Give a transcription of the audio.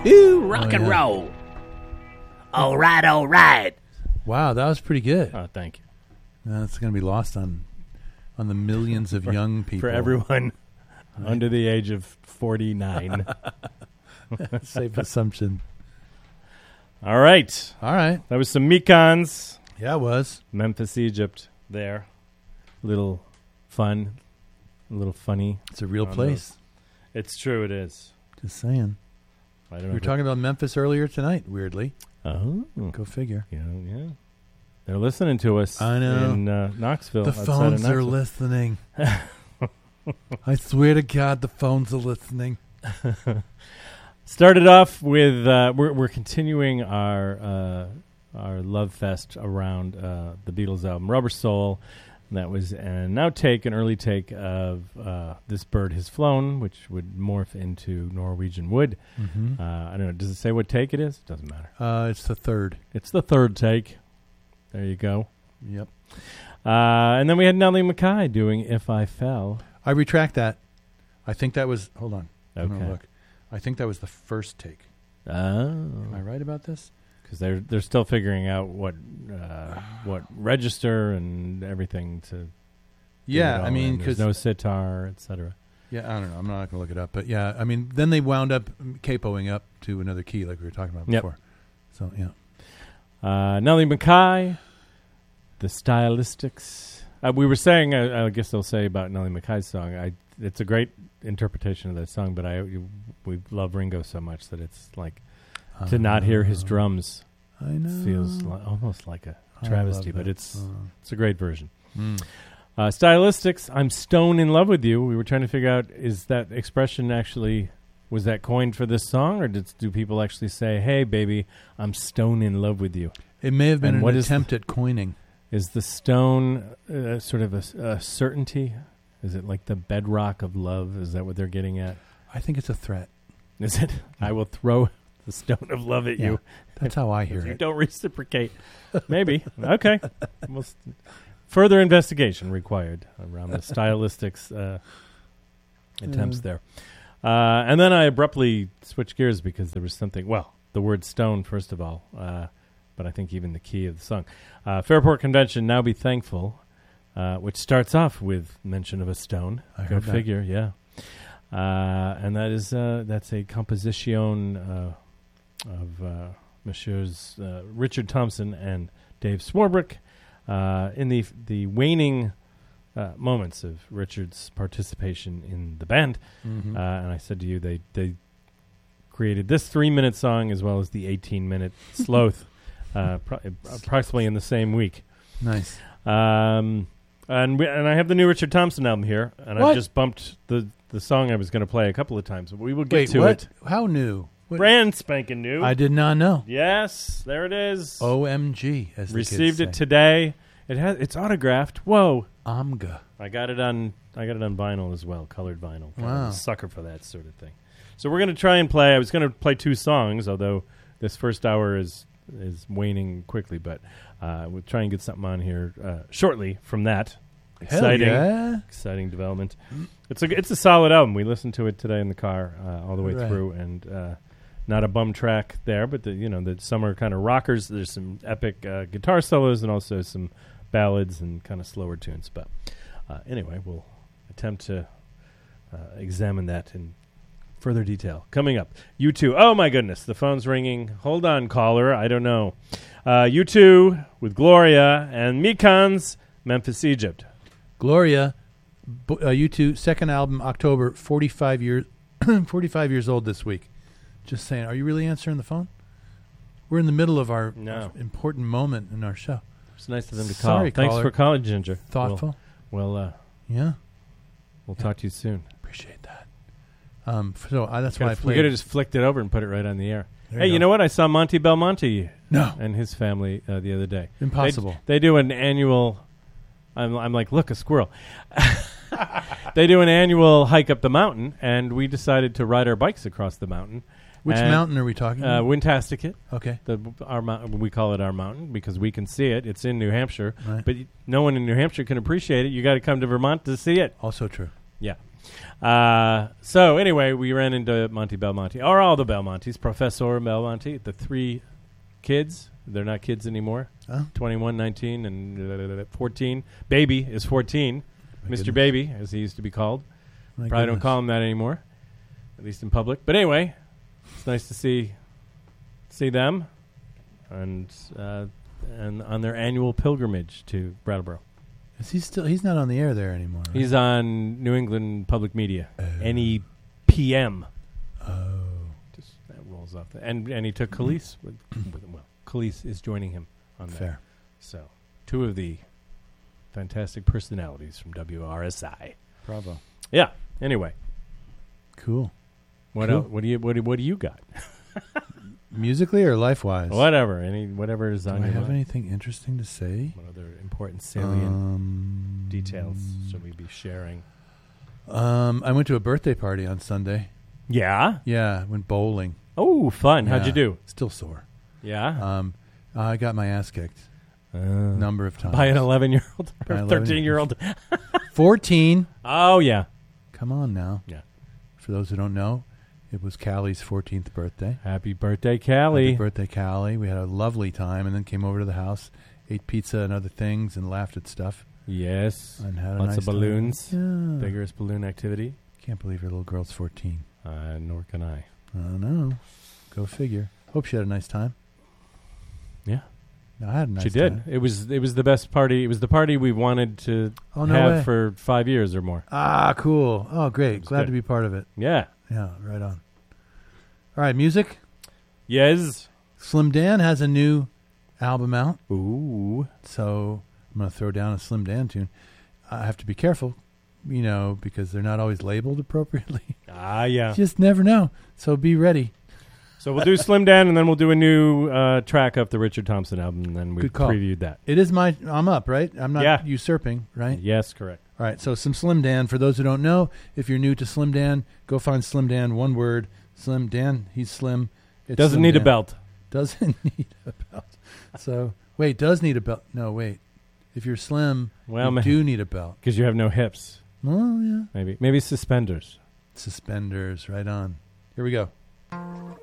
Ooh, rock and roll. All right. Wow, that was pretty good. Oh, thank you. That's going to be lost on the millions of young people. For everyone under the age of 49. Safe assumption. All right. That was some Mekons. Yeah, it was. Memphis, Egypt there. Little fun. A little funny. It's a real place. It's true, it is. Just saying. I don't know. We were talking about Memphis earlier tonight, weirdly. Oh. Go figure. Yeah. They're listening to us. I know. In Knoxville. The phones are listening. I swear to God, the phones are listening. Started off with we're continuing our love fest around the Beatles album Rubber Soul. And that was an outtake, an early take of This Bird Has Flown, which would morph into Norwegian Wood. Mm-hmm. I don't know. Does it say what take it is? Doesn't matter. It's the third. It's the third take. There you go. Yep. And then we had Nellie McKay doing If I Fell. I retract that. I think that was... Hold on. Okay. I'm gonna look. I think that was the first take. Oh. Am I right about this? Because they're still figuring out what register and everything to... Yeah, I mean... There's no sitar, etc. Yeah, I don't know. I'm not going to look it up. But yeah, I mean, then they wound up capoing up to another key like we were talking about before. So, yeah. Nellie McKay, the Stylistics. We were saying, I guess they'll say about Nellie McKay's song, it's a great interpretation of that song, but we love Ringo so much that it's like to not hear his drums feels almost like a travesty, but it's a great version. Stylistics, I'm stone in love with you. We were trying to figure out, is that expression actually, was that coined for this song, or do people actually say, hey, baby, I'm stone in love with you? It may have been an attempt at coining. Is the stone sort of a certainty? Is it like the bedrock of love? Is that what they're getting at? I think it's a threat. Is it? I will throw the stone of love at you. That's how I hear it. You don't reciprocate. Maybe. Okay. Further investigation required around the Stylistics attempts there. And then I abruptly switched gears because there was something, the word stone, first of all, but I think even the key of the song. Fairport Convention, Now Be Thankful, which starts off with mention of a stone. I heard Go figure, yeah. And that's a composition of Messrs. Richard Thompson and Dave Swarbrick in the waning moments of Richard's participation in the band. Mm-hmm. And I said to you, they created this 3-minute song as well as the 18-minute Sloth approximately in the same week. Nice. And I have the new Richard Thompson album here, and I just bumped the song I was going to play a couple of times. But we will get to it. How new? What? Brand spanking new. I did not know. Yes, there it is. OMG, as received the kids say. It today. It's autographed. Whoa. Omga. I got it on vinyl as well, colored vinyl. Wow. I'm a sucker for that sort of thing. So we're going to try and play. I was going to play 2 songs, although this first hour is waning quickly, but we'll try and get something on here shortly from that. Exciting development. It's a solid album. We listened to it today in the car all the way through, and not a bum track there, but the summer kind of rockers. There's some epic guitar solos and also some ballads and kind of slower tunes. But anyway, we'll attempt to examine that in further detail. Coming up, U2. Oh my goodness, the phone's ringing. Hold on, caller. I don't know. U2 with Gloria and Mekons, Memphis, Egypt. Gloria, U2 second album, October. 45 years old this week. Just saying. Are you really answering the phone? We're in the middle of our important moment in our show. It's nice of them to call. Sorry, Thanks caller. for calling, Ginger. Thoughtful. We'll talk to you soon. Appreciate that. So that's why I played. We could have just flicked it over and put it right on the air. Hey, you know what? I saw Monty Belmonte No. and his family the other day. Impossible. They do an annual... I'm like, look, a squirrel. They do an annual hike up the mountain, and we decided to ride our bikes across the mountain. Which mountain are we talking about? Wintasticate. Okay. Our mountain, we call it our mountain because we can see it. It's in New Hampshire. Right. But no one in New Hampshire can appreciate it. You got to come to Vermont to see it. Also true. Yeah. So anyway, we ran into Monty Belmonte, or all the Belmontes, Professor Belmonte, the 3 kids. They're not kids anymore. Oh. 21, 19, and 14. Baby is 14. My Mr. goodness. Baby, as he used to be called. My Probably don't goodness. call him that anymore, at least in public. But anyway, it's nice to see them and on their annual pilgrimage to Brattleboro. Is he still? He's not on the air there anymore. Right? He's on New England Public Media, NEPM. Oh. Just that rolls off. And he took Khalees. Khalees is joining him on that. Fair. So 2 of the fantastic personalities from WRSI. Bravo. Yeah. Anyway, Cool. what Cool. else? What do you got? Musically or life-wise? Whatever is Do on I your have mind. anything interesting to say? What other important salient details should we be sharing? I went to a birthday party on Sunday. Yeah. Yeah, went bowling. Oh, fun. How'd you Yeah. do? Still sore. Yeah. I got my ass kicked number of times. By an 11-year-old By or an 13-year-old. 14. Oh, yeah. Come on now. Yeah. For those who don't know, it was Callie's 14th birthday. Happy birthday, Callie. Happy birthday, Callie. We had a lovely time and then came over to the house, ate pizza and other things, and laughed at stuff. Yes. And had a Lots nice of balloons. Time. Yeah. Vigorous balloon activity. Can't believe your little girl's 14. Nor can I. I don't know. Go figure. Hope she had a nice time. Yeah. No, I had a nice She time. did. It was the best party. It was the party we wanted to Oh, no have way. for 5 years or more. Ah, cool. Oh, great. was Glad good. to be part of it. Yeah. Yeah, right on. All right, music. Yes. Slim Dan has a new album out, Ooh. so I'm going to throw down a Slim Dan tune. I have to be careful, because they're not always labeled appropriately. Ah, yeah. You just never know, so be ready. So we'll do Slim Dan, and then we'll do a new track of the Richard Thompson album, and then we Good call. previewed that. It is I'm up, right? I'm not Yeah. usurping, right? Yes, correct. All right, so some Slim Dan. For those who don't know, if you're new to Slim Dan, go find Slim Dan, one word. Slim Dan, he's slim. It's Doesn't Slim need a Dan. belt. Doesn't need a belt. So, wait, does need a belt. No, wait. If you're slim, Well, you do need a belt. because you have no hips. Oh, yeah. Maybe suspenders. Suspenders, right on. Here we go.